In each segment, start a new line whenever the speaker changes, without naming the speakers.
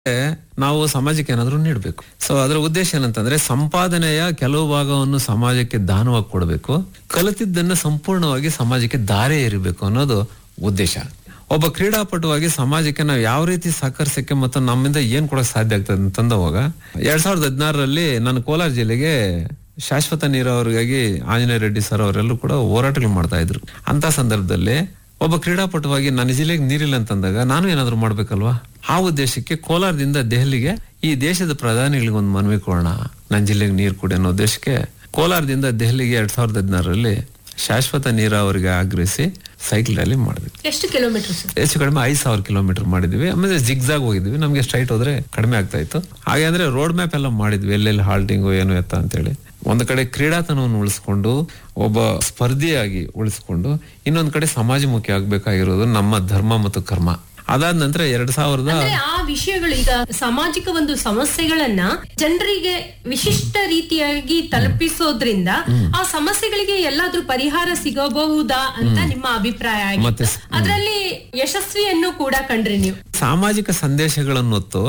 ನಾವು ಸಮಾಜಕ್ಕೆ ಏನಾದ್ರೂ ನೀಡಬೇಕು. ಸೊ ಅದರ ಉದ್ದೇಶ ಏನಂತಂದ್ರೆ ಸಂಪಾದನೆಯ ಕೆಲವು ಭಾಗವನ್ನು ಸಮಾಜಕ್ಕೆ ದಾನವಾಗಿ ಕೊಡಬೇಕು, ಕಲಿತಿದ್ದನ್ನ ಸಂಪೂರ್ಣವಾಗಿ ಸಮಾಜಕ್ಕೆ ದಾರಿ ಎರಿಬೇಕು ಅನ್ನೋದು ಉದ್ದೇಶ. ಒಬ್ಬ ಕ್ರೀಡಾಪಟುವಾಗಿ ಸಮಾಜಕ್ಕೆ ನಾವು ಯಾವ ರೀತಿ ಸಹಕರಿಸಕ್ಕೆ ಮತ್ತು ನಮ್ಮಿಂದ ಏನ್ ಕೊಡಕ್ ಸಾಧ್ಯ ಆಗ್ತದೆ ಅಂತಂದವಾಗ 2016ರಲ್ಲಿ ನಾನು ಕೋಲಾರ ಜಿಲ್ಲೆಗೆ ಶಾಶ್ವತ ನೀರಾವರಿಗಾಗಿ ಆಂಜನೇಯ ರೆಡ್ಡಿ ಸರ್ ಅವರೆಲ್ಲೂ ಕೂಡ ಹೋರಾಟಗಳು ಮಾಡ್ತಾ ಇದ್ರು. ಅಂತ ಸಂದರ್ಭದಲ್ಲಿ ಒಬ್ಬ ಕ್ರೀಡಾಪಟುವಾಗಿ ನನ್ನ ಜಿಲ್ಲೆಗೆ ನೀರಿಲ್ಲ ಅಂತಂದಾಗ ನಾನು ಏನಾದ್ರು ಮಾಡ್ಬೇಕಲ್ವಾ? ಆ ಉದ್ದೇಶಕ್ಕೆ ಕೋಲಾರದಿಂದ ದೆಹಲಿಗೆ ಈ ದೇಶದ ಪ್ರಧಾನಿಗಳಿಗೆ ಒಂದು ಮನವಿ ಕೊಡೋಣ, ನನ್ನ ಜಿಲ್ಲೆಗೆ ನೀರು ಕೊಡಿ ಅನ್ನೋ ಉದ್ದೇಶಕ್ಕೆ ಕೋಲಾರದಿಂದ ದೆಹಲಿಗೆ 2016ರಲ್ಲಿ ಶಾಶ್ವತ ನೀರಾವರಿಗೆ ಆಗ್ರಹಿಸಿ ಸೈಕಲ್ ರ್ಯಾಲಿ ಮಾಡಿದ್ವಿ.
ಎಷ್ಟು ಕಿಲೋಮೀಟರ್?
ಹೆಚ್ಚು ಕಡಿಮೆ 5,000 ಕಿಲೋಮೀಟರ್ ಮಾಡಿದ್ವಿ. ಆಮೇಲೆ ಜಿಗ್ಜಾಗ್ ಹೋಗಿದ್ವಿ, ನಮ್ಗೆ ಸ್ಟ್ರೈಟ್ ಹೋದ್ರೆ ಕಡಿಮೆ ಆಗ್ತಾ ಇತ್ತು. ಹಾಗೆ ಅಂದ್ರೆ ರೋಡ್ ಮ್ಯಾಪ್ ಎಲ್ಲ ಮಾಡಿದ್ವಿ, ಎಲ್ಲೆಲ್ಲಿ ಹಾಲ್ಟಿಂಗು ಏನು ಎತ್ತ ಅಂತೇಳಿ. ಒಂದು ಕಡೆ ಕ್ರೀಡಾತನವನ್ನು ಉಳಿಸ್ಕೊಂಡು ಒಬ್ಬ ಸ್ಪರ್ಧಿಯಾಗಿ ಉಳಿಸ್ಕೊಂಡು ಇನ್ನೊಂದ್ ಕಡೆ ಸಮಾಜಮುಖಿ ಆಗ್ಬೇಕಾಗಿರೋದು ನಮ್ಮ ಧರ್ಮ ಮತ್ತು ಕರ್ಮ. ಅದಾದ ನಂತರ 2000
ಆ ವಿಷಯಗಳು ಈಗ ಸಾಮಾಜಿಕ ಒಂದು ಸಮಸ್ಯೆಗಳನ್ನ ಜನರಿಗೆ ವಿಶಿಷ್ಟ ರೀತಿಯಾಗಿ ತಲುಪಿಸೋದ್ರಿಂದ ಆ ಸಮಸ್ಯೆಗಳಿಗೆ ಎಲ್ಲಾದ್ರೂ ಪರಿಹಾರ ಸಿಗಬಹುದಾ ಅಂತ ನಿಮ್ಮ ಅಭಿಪ್ರಾಯ ಆಗಿದೆ. ಅದರಲ್ಲಿ ಯಶಸ್ವಿಯನ್ನು ಕೂಡ ಕಂಡ್ರಿ ನೀವು.
ಸಾಮಾಜಿಕ ಸಂದೇಶಗಳನ್ನು ಹೊತ್ತು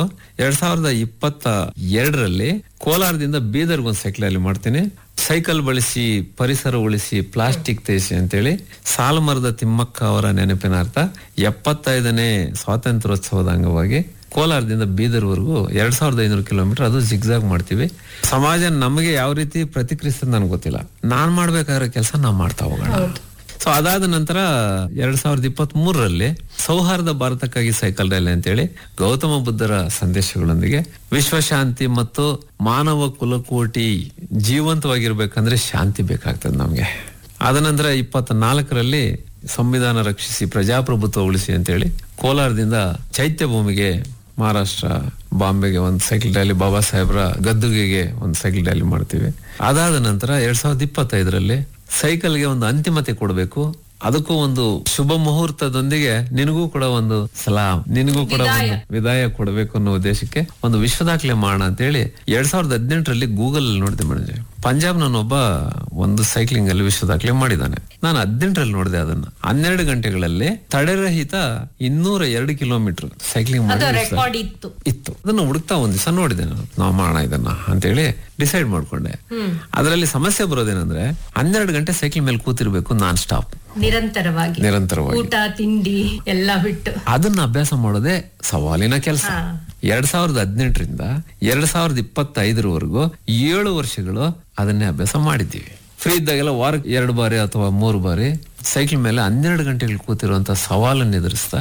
2022ರಲ್ಲಿ ಕೋಲಾರದಿಂದ ಬೀದರ್ಗೆ ಒಂದು ಸೈಕಲ್ ರ್ಯಾಲಿ ಮಾಡ್ತೀನಿ. ಸೈಕಲ್ ಬಳಸಿ ಪರಿಸರ ಉಳಿಸಿ ಪ್ಲಾಸ್ಟಿಕ್ ತೇಸಿ ಅಂತೇಳಿ ಸಾಲುಮರದ ತಿಮ್ಮಕ್ಕ ಅವರ ನೆನಪಿನಾರ್ಥ 75ನೇ ಸ್ವಾತಂತ್ರ್ಯೋತ್ಸವದ ಅಂಗವಾಗಿ ಕೋಲಾರದಿಂದ ಬೀದರ್ವರೆಗೂ 2500 ಕಿಲೋಮೀಟರ್ ಅದು ಜಿಗ್ಜಾಗ್ ಮಾಡ್ತೀವಿ. ಸಮಾಜ ನಮಗೆ ಯಾವ ರೀತಿ ಪ್ರತಿಕ್ರಿಯಿಸ್ತದೆ ನನಗೆ ಗೊತ್ತಿಲ್ಲ, ನಾನ್ ಮಾಡ್ಬೇಕಾಗಿರೋ ಕೆಲಸ ನಾವು ಮಾಡ್ತಾ ಹೋಗೋಣ. ಸೊ ಅದಾದ ನಂತರ 2023ರಲ್ಲಿ ಸೌಹಾರ್ದ ಭಾರತಕ್ಕಾಗಿ ಸೈಕಲ್ ರ್ಯಾಲಿ ಅಂತೇಳಿ ಗೌತಮ ಬುದ್ಧರ ಸಂದೇಶಗಳೊಂದಿಗೆ ವಿಶ್ವಶಾಂತಿ ಮತ್ತು ಮಾನವ ಕುಲಕೋಟಿ ಜೀವಂತವಾಗಿರ್ಬೇಕಂದ್ರೆ ಶಾಂತಿ ಬೇಕಾಗ್ತದೆ ನಮ್ಗೆ. ಅದ ನಂತರ 24ರಲ್ಲಿ ಸಂವಿಧಾನ ರಕ್ಷಿಸಿ ಪ್ರಜಾಪ್ರಭುತ್ವ ಉಳಿಸಿ ಅಂತೇಳಿ ಕೋಲಾರದಿಂದ ಚೈತ್ಯ ಭೂಮಿಗೆ ಮಹಾರಾಷ್ಟ್ರ ಬಾಂಬೆಗೆ ಒಂದು ಸೈಕಲ್ ರ್ಯಾಲಿ, ಬಾಬಾ ಸಾಹೇಬ್ರ ಗದ್ದುಗೆಗೆ ಒಂದು ಸೈಕಲ್ ರ್ಯಾಲಿ ಮಾಡ್ತೀವಿ. ಅದಾದ ನಂತರ 2025ರಲ್ಲಿ ಸೈಕಲ್ಗೆ ಒಂದು ಅಂತಿಮತೆ ಕೊಡಬೇಕು, ಅದಕ್ಕೂ ಒಂದು ಶುಭ ಮುಹೂರ್ತದೊಂದಿಗೆ ನಿನಗೂ ಕೂಡ ಒಂದು ಸಲಾಂ, ನಿನಗೂ ಕೂಡ ಒಂದು ವಿದಾಯ ಕೊಡಬೇಕು ಅನ್ನೋ ಉದ್ದೇಶಕ್ಕೆ ಒಂದು ವಿಶ್ವ ದಾಖಲೆ ಮಾಡೋಣ ಅಂತ ಹೇಳಿ 2018ರಲ್ಲಿ ಗೂಗಲ್ ಅಲ್ಲಿ ನೋಡಿದೆ ಮೇಡಮ್. ಪಂಜಾಬ್ ನನ್ನೊಬ್ಬ ಒಂದು ಸೈಕ್ಲಿಂಗ್ ಅಲ್ಲಿ ವಿಶ್ವ ದಾಖಲೆ ಮಾಡಿದ್ದಾನೆ. ನಾನು 18ರಲ್ಲಿ ನೋಡಿದೆ ಅದನ್ನ. 12 ಗಂಟೆಗಳಲ್ಲಿ ತಡೆರಹಿತ 202 ಕಿಲೋಮೀಟರ್ ಸೈಕ್ಲಿಂಗ್ ಮಾಡಿ ಇತ್ತು. ಅದನ್ನ ಹುಡುಕ್ತಾ ಒಂದ್ ದಿವಸ ನೋಡಿದೆ ನಾವು ಮಾಡೋಣ ಇದನ್ನ ಅಂತೇಳಿ ಡಿಸೈಡ್ ಮಾಡ್ಕೊಂಡೆ. ಅದರಲ್ಲಿ ಸಮಸ್ಯೆ ಬರೋದೇನಂದ್ರೆ 12 ಗಂಟೆ ಸೈಕಲ್ ಮೇಲೆ ಕೂತಿರ್ಬೇಕು ನಾನ್ ಸ್ಟಾಪ್, ನಿರಂತರವಾಗಿ
ಊಟ ತಿಂಡಿ ಎಲ್ಲ ಬಿಟ್ಟು
ಅದನ್ನ ಅಭ್ಯಾಸ ಮಾಡೋದೇ ಸವಾಲಿನ ಕೆಲಸ. 2018ರಿಂದ 2025ರವರೆಗೂ 7 ವರ್ಷಗಳು ಅದನ್ನೇ ಅಭ್ಯಾಸ ಮಾಡಿದ್ದೀವಿ. ಫ್ರೀ ಇದ್ದಾಗೆಲ್ಲ ವಾರಕ್ಕೆ 2 ಬಾರಿ ಅಥವಾ 3 ಬಾರಿ ಸೈಕಲ್ ಮೇಲೆ 12 ಗಂಟೆಗಳು ಕೂತಿರುವಂತ ಸವಾಲನ್ನು ಎದುರಿಸ್ತಾ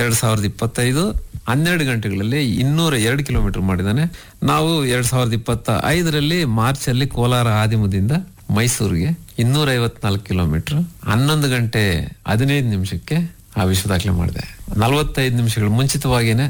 2025 12 ಗಂಟೆಗಳಲ್ಲಿ 202 ಕಿಲೋಮೀಟರ್ ಮಾಡಿದಾನೆ. ನಾವು 2025ರಲ್ಲಿ ಮಾರ್ಚ್ ಅಲ್ಲಿ ಕೋಲಾರ ಆದಿಮದಿಂದ ಮೈಸೂರಿಗೆ 254 ಕಿಲೋಮೀಟರ್ 11 ಗಂಟೆ 15 ನಿಮಿಷಕ್ಕೆ ಆ ವಿಶ್ವ ದಾಖಲೆ ಮಾಡಿದೆ. 45 ನಿಮಿಷಗಳು ಮುಂಚಿತವಾಗಿನೇ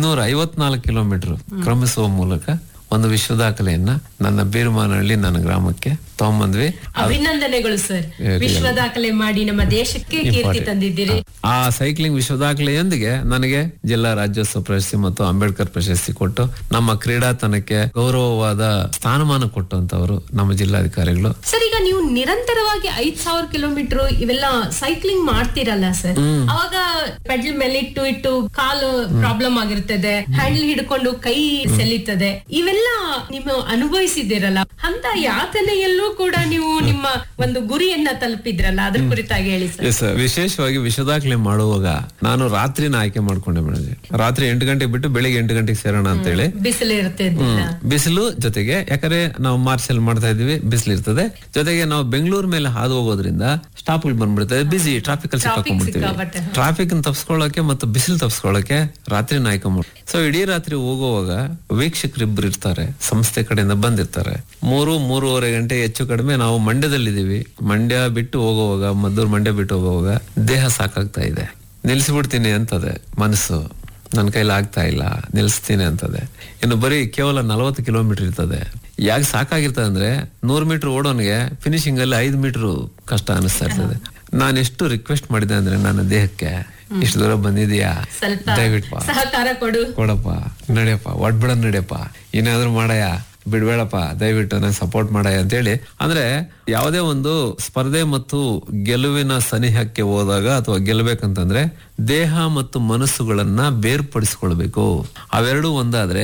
254 ಕಿಲೋಮೀಟರ್ ಕ್ರಮಿಸುವ ಮೂಲಕ ಒಂದು ವಿಶ್ವ ದಾಖಲೆಯನ್ನ ನನ್ನ ಬೀರುಮಾನಹಳ್ಳಿ ನನ್ನ ಗ್ರಾಮಕ್ಕೆ ತಗೊಂಬಂದ್ವಿ.
ಅಭಿನಂದನೆಗಳು ಸರ್, ವಿಶ್ವ ದಾಖಲೆ ಮಾಡಿ ನಮ್ಮ ದೇಶಕ್ಕೆ ಕೀರ್ತಿ ತಂದಿದ್ದೀರಿ.
ಆ ಸೈಕ್ಲಿಂಗ್ ವಿಶ್ವ ದಾಖಲೆಯೊಂದಿಗೆ ನನಗೆ ಜಿಲ್ಲಾ ರಾಜ್ಯೋತ್ಸವ ಪ್ರಶಸ್ತಿ ಮತ್ತು ಅಂಬೇಡ್ಕರ್ ಪ್ರಶಸ್ತಿ ಕೊಟ್ಟು ನಮ್ಮ ಕ್ರೀಡಾತನಕ್ಕೆ ಗೌರವವಾದ ಸ್ಥಾನಮಾನ ಕೊಟ್ಟಂತವರು ನಮ್ಮ ಜಿಲ್ಲಾಧಿಕಾರಿಗಳು.
ಸರ್, ಈಗ ನೀವು ನಿರಂತರವಾಗಿ 5,000 ಕಿಲೋಮೀಟರ್ ಇವೆಲ್ಲ ಸೈಕ್ಲಿಂಗ್ ಮಾಡ್ತೀರಲ್ಲ ಸರ್, ಅವಾಗ ಪೆಡಲ್ ಮೇಲೆ ಇಟ್ಟು ಕಾಲು ಪ್ರಾಬ್ಲಮ್ ಆಗಿರ್ತದೆ, ಹ್ಯಾಂಡಲ್ ಹಿಡ್ಕೊಂಡು ಕೈ ಸೆಲೀತದೆ, ಇವೆಲ್ಲ ನೀವು ಅನುಭವಿಸಿದಿರಲ್ಲ. ಅಂತ ಯಾತನೆಯಲ್ಲೂ ಕೂಡ ನೀವು ನಿಮ್ಮ ಒಂದು ಗುರಿಯನ್ನ ತಲುಪಿದ್ರಲ್ಲ, ಅದ್ರ ಕುರಿತಾಗಿ ಹೇಳಿ
ಸರ್. ವಿಶೇಷವಾಗಿ ವಿಶ್ವ ದಾಖಲೆ ಮಾಡುವಾಗ ನಾನು ರಾತ್ರಿನ ಆಯ್ಕೆ ಮಾಡ್ಕೊಂಡೆ ಮೇಡಮ್. ರಾತ್ರಿ 8 ಗಂಟೆಗೆ ಬಿಟ್ಟು ಬೆಳಿಗ್ಗೆ 8 ಗಂಟೆಗೆ ಸೇರೋಣ ಅಂತ ಹೇಳಿ.
ಬಿಸಿಲು ಇರುತ್ತೆ,
ಬಿಸಿಲು ಜೊತೆಗೆ ಯಾಕಂದ್ರೆ ನಾವು ಮಾರ್ಚ್ ಅಲ್ಲಿ ಮಾಡ್ತಾ ಇದೀವಿ, ಬಿಸಿಲು ಇರ್ತದೆ. ಜೊತೆಗೆ ನಾವು ಬೆಂಗಳೂರು ಮೇಲೆ ಹಾದು ಹೋಗೋದ್ರಿಂದ ಸ್ಟಾಪ್ ಬಂದ್ಬಿಡ್ತದೆ, ಬಿಸಿ ಟ್ರಾಫಿಕ್ ಅಲ್ಲಿ ಸಿಕ್ಕಾಕೊಂಡ್ಬಿಡ್ತೀವಿ. ಟ್ರಾಫಿಕ್ ತಪ್ಪಿಸ್ಕೊಳ್ಳೋಕೆ ಮತ್ತು ಬಿಸಿಲು ತಪ್ಪಿಸ್ಕೊಳ್ಳೋಕೆ ರಾತ್ರಿನ ಆಯ್ಕೆ ಮಾಡಿ. ಸೊ ಇಡೀ ರಾತ್ರಿ ಹೋಗುವಾಗ ವೀಕ್ಷಕರಿಬ್ಬರು ಇರ್ತಾರೆ, ಸಂಸ್ಥೆ ಕಡೆಯಿಂದ ಬಂದಿರ್ತಾರೆ. 3-3:30 ಗಂಟೆ ಹೆಚ್ಚು ಕಡಿಮೆ ನಾವು ಮಂಡ್ಯದಲ್ಲಿದ್ದೀವಿ. ಮಂಡ್ಯ ಬಿಟ್ಟು ಹೋಗುವಾಗ, ಮದ್ದೂರು ಮಂಡ್ಯ ಬಿಟ್ಟು ಹೋಗುವಾಗ ದೇಹ ಸಾಕಾಗ್ತಾ ಇದೆ, ನಿಲ್ಸಿಬಿಡ್ತೀನಿ ಅಂತದೆ ಮನಸ್ಸು, ನನ್ನ ಕೈಲಿ ಆಗ್ತಾ ಇಲ್ಲ, ನಿಲ್ಸ್ತೀನಿ ಅಂತದೆ. ಇನ್ನು ಬರೀ ಕೇವಲ 40 ಕಿಲೋಮೀಟರ್ ಇರ್ತದೆ. ಯಾಕೆ ಸಾಕಾಗಿರ್ತದೆ ಅಂದ್ರೆ 100 ಮೀಟರ್ ಓಡೋನ್ಗೆ ಫಿನಿಶಿಂಗ್ ಅಲ್ಲಿ 5 ಮೀಟರ್ ಕಷ್ಟ ಅನಿಸ್ತಾ ಇರ್ತದೆ. ನಾನು ಎಷ್ಟು ರಿಕ್ವೆಸ್ಟ್ ಮಾಡಿದೆ ಅಂದ್ರೆ ನನ್ನ ದೇಹಕ್ಕೆ, ಇಷ್ಟು ದೂರ ಬಂದಿದ್ಯಾ, ದಯವಿಟ್ಟು
ಸಹಕಾರ ಕೊಡಪ್ಪ,
ನಡಿಯಪ್ಪ, ಒಡ್ಬಿಡ ನಡಿಯಪ್ಪ, ಏನಾದ್ರು ಮಾಡಯ್ಯ ಬಿಡ್ಬೇಡಪ್ಪ ದಯವಿಟ್ಟು ನಾನು ಸಪೋರ್ಟ್ ಮಾಡ ಅಂತೇಳಿ. ಅಂದ್ರೆ ಯಾವುದೇ ಒಂದು ಸ್ಪರ್ಧೆ ಮತ್ತು ಗೆಲುವಿನ ಸನಿಹಕ್ಕೆ ಹೋದಾಗ ಅಥವಾ ಗೆಲ್ಲಬೇಕಂತಂದ್ರೆ ದೇಹ ಮತ್ತು ಮನಸ್ಸುಗಳನ್ನ ಬೇರ್ಪಡಿಸ್ಕೊಳ್ಬೇಕು. ಅವೆರಡೂ ಒಂದಾದ್ರೆ